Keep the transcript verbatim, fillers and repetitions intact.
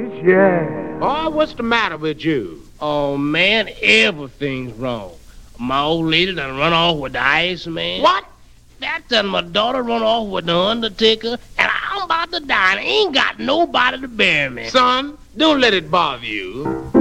yeah. Boy, what's the matter with you? Oh, man, everything's wrong. My old lady done run off with the Iceman. What? That done my daughter run off with the Undertaker, and I'm about to die, and I ain't got nobody to bury me. Son, don't let it bother you.